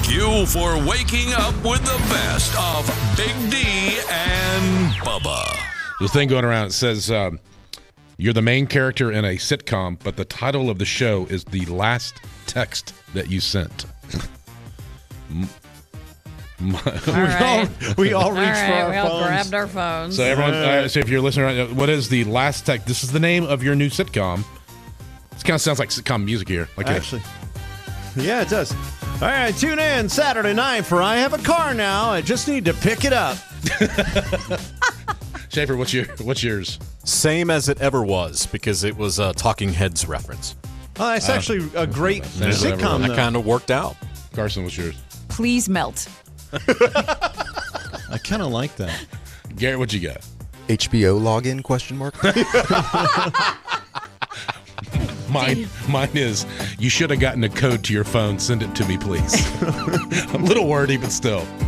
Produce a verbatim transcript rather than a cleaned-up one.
Thank you for waking up with the best of Big D and Bubba. The thing going around, it says um, you're the main character in a sitcom, but the title of the show is The Last Text That You Sent. M- m- All right. We all reached All right, for our we all phones. grabbed our phones. So everyone, uh, so if you're listening right now, what is the last text? This is the name of your new sitcom. This kind of sounds like sitcom music here. Like a- Actually, yeah, it does. All right, tune in Saturday night for I Have a Car Now. I just need to pick it up. Schaefer, what's your what's yours? Same as it ever was, because it was a Talking Heads reference. Oh, that's Uh, actually a great Same as it ever sitcom. was. That though. kind of worked out. Carson, what's yours? Please melt. I kind of like that. Garrett, what you got? H B O login question mark. Mine, mine is, you should have gotten a code to your phone. Send it to me, please. I'm a little wordy, but still.